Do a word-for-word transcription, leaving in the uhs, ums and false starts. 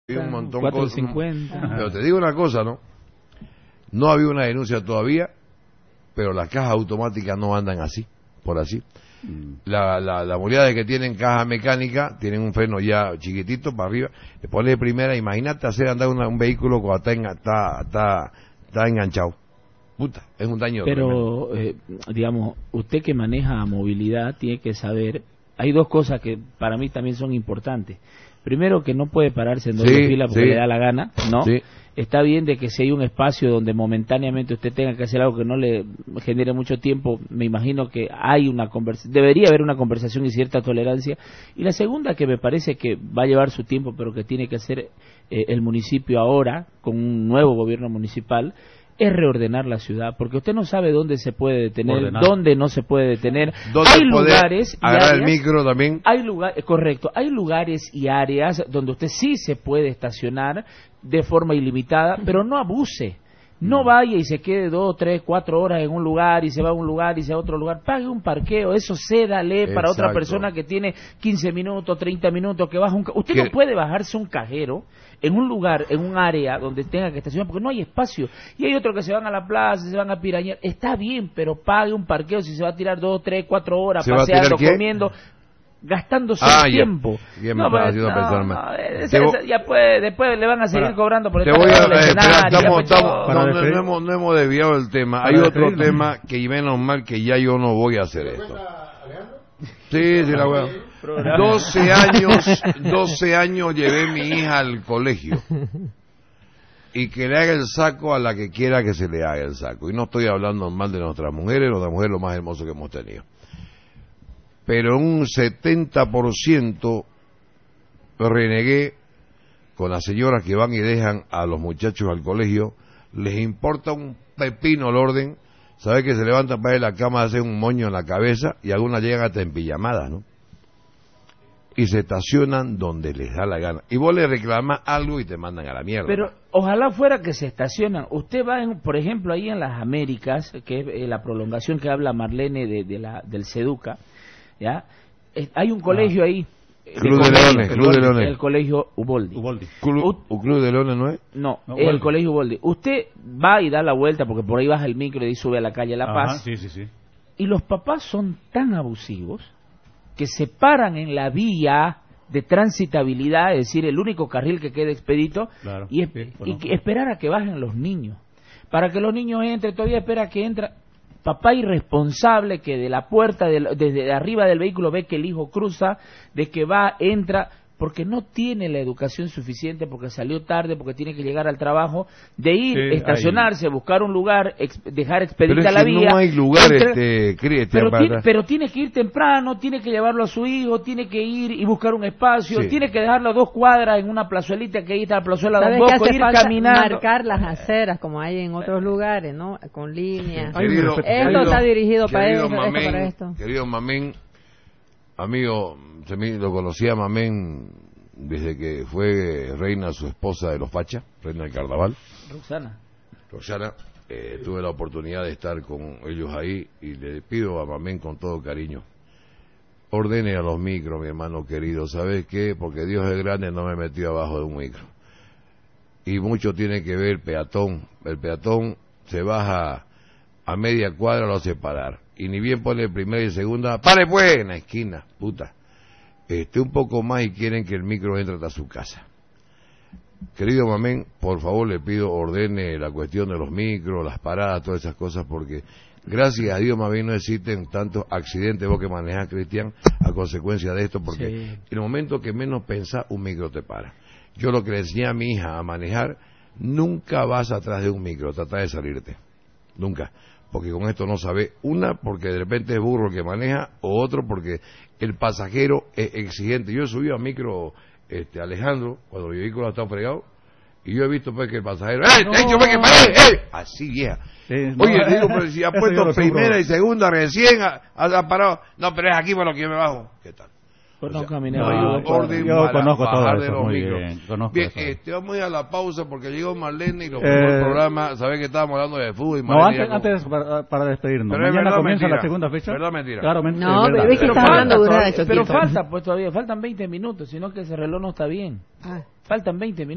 un montón cuatro cosas, cincuenta. pero te digo una cosa, ¿no? No había una denuncia todavía, pero las cajas automáticas no andan así, por así. Mm. La, la, la unidades que tienen caja mecánica tienen un freno ya chiquitito para arriba, le pones de primera, imagínate hacer andar una, un vehículo cuando está, en, está, está, está enganchado. Puta, es un daño. Pero, eh, digamos, usted que maneja movilidad tiene que saber, hay dos cosas que para mí también son importantes. Primero, que no puede pararse en doble sí, fila porque sí. le da la gana, ¿no? Sí. Está bien de que si hay un espacio donde momentáneamente usted tenga que hacer algo que no le genere mucho tiempo, me imagino que hay una conversación, debería haber una conversación y cierta tolerancia. Y la segunda, que me parece que va a llevar su tiempo, pero que tiene que hacer eh, el municipio ahora, con un nuevo gobierno municipal, es reordenar la ciudad, porque usted no sabe dónde se puede detener, Ordenar. dónde no se puede detener. ¿Dónde Hay puede lugares y agarrar áreas, el micro también? Hay lugares, correcto, hay lugares y áreas donde usted sí se puede estacionar de forma ilimitada, pero no abuse. No vaya y se quede dos, tres, cuatro horas en un lugar y se va a un lugar y se va a otro lugar. Pague un parqueo, eso cédale para Exacto. otra persona que tiene quince minutos, treinta minutos, que baja un... Ca... Usted ¿Qué? no puede bajarse un cajero en un lugar, en un área donde tenga que estacionar, porque no hay espacio. Y hay otros que se van a la plaza, se van a pirañar. Está bien, pero pague un parqueo si se va a tirar dos, tres, cuatro horas ¿Se va a paseando, tirar qué? comiendo... gastándose ah, el ya. tiempo. Ya me no, estaba pues, haciendo no, pensar no, mal. esa- Te vo- esa- ya puede, después le van a seguir Para- cobrando por Te estar voy a en el eh, espera, escenario, estamos, ya, pues, estamos, para no, no, despedir. no hemos, no hemos desviado el tema. Para Hay otro despedirnos. tema que menos mal que ya yo no voy a hacer esto. Sí, sí, la wea. doce años, doce años llevé mi hija al colegio. Y que le haga el saco a la que quiera que se le haga el saco. Y no estoy hablando mal de nuestras mujeres, nuestras mujeres lo más hermoso que hemos tenido. Pero en un setenta por ciento renegué con las señoras que van y dejan a los muchachos al colegio. Les importa un pepino el orden. Sabe que se levantan para ir a la cama, hacen un moño en la cabeza y algunas llegan hasta en pijamadas, ¿no? Y se estacionan donde les da la gana. Y vos le reclamas algo y te mandan a la mierda. Pero ojalá fuera que se estacionan. Usted va, en, por ejemplo, ahí en las Américas, que es eh, la prolongación que habla Marlene de, de la, del Seduca, ¿ya? Eh, hay un colegio ah. ahí. Club de, de Leones, Club de Leones. El colegio Uboldi. Uboldi. Club, ¿Un Club de Leones no es? No, no el Uboldi. colegio Uboldi. Usted va y da la vuelta, porque por ahí baja el micro y sube a la calle La Paz. Ajá, sí, sí, sí. Y los papás son tan abusivos que se paran en la vía de transitabilidad, es decir, el único carril que queda expedito, Claro, y, es, sí, y que esperar a que bajen los niños. Para que los niños entren, todavía espera que entra. Papá irresponsable que de la puerta, del, desde arriba del vehículo ve que el hijo cruza, de que va, entra, porque no tiene la educación suficiente, porque salió tarde, porque tiene que llegar al trabajo, de ir, Sí, estacionarse, hay... buscar un lugar, ex, dejar expedita pero es la que vía. no hay lugar, entra, este, créete, pero, para tiene, atrás. pero tiene que ir temprano, tiene que llevarlo a su hijo, tiene que ir y buscar un espacio, Sí. tiene que dejarlo a dos cuadras en una plazuelita que ahí está la plazuela Don ¿Sabes que Bosco, hace ir falta caminando. marcar las aceras como hay en otros lugares, ¿no? Con líneas. Querido, esto querido, está dirigido para querido eso, esto Mamén, para esto. Querido Mamén, amigo, se me, lo conocía Mamén desde que fue reina su esposa de los Fachas, reina del carnaval. Roxana. Roxana, eh, tuve la oportunidad de estar con ellos ahí y le pido a Mamén con todo cariño, ordene a los micros, mi hermano querido, ¿sabes qué? Porque Dios es grande, no me metió abajo de un micro. Y mucho tiene que ver el peatón. El peatón se baja a media cuadra, lo hace parar. Y ni bien pone primera y segunda, ¡pare pues! En la esquina, puta. Este, un poco más y quieren que el micro entre hasta su casa. Querido Mamén, por favor le pido ordene la cuestión de los micros, las paradas, todas esas cosas, porque gracias a Dios Mamén no existen tantos accidentes, vos que manejás, Cristian, a consecuencia de esto, porque Sí. en el momento que menos pensás, un micro te para. Yo lo que le enseñé a mi hija a manejar, nunca vas atrás de un micro, trata de salirte, nunca. Porque con esto no sabe, una, porque de repente es burro el que maneja, o otro, porque el pasajero es exigente. Yo he subido a micro, este, Alejandro, cuando mi vehículo está fregado, y yo he visto pues que el pasajero, ¡eh, No. eh, yo me que paré, eh! Así, vieja. Sí, no, Oye, le digo, pero si ha eso yo puesto lo primera sufro. y segunda recién, ha, ha parado, no, pero es aquí por lo que yo me bajo. ¿Qué tal? Pues O no sea, caminé no ahí, hay no, un pues, orden yo para conozco todo bajar de eso, los muy micros. bien, conozco Bien, eso. este, vamos a ir a la pausa porque llegó Marlene y lo Eh, fuimos al programa, sabés que estábamos hablando de fútbol y No, Marlene antes, ya antes para, para despedirnos. Pero es Mañana verdad, comienza mentira. la segunda fecha. ¿Verdad, mentira? Claro, men- No, es pero verdad. ves que Pero está falta, hablando todavía, Buracho, pero Quito. falta, pues todavía faltan veinte minutos, sino que ese reloj no está bien. Ah. Faltan veinte minutos.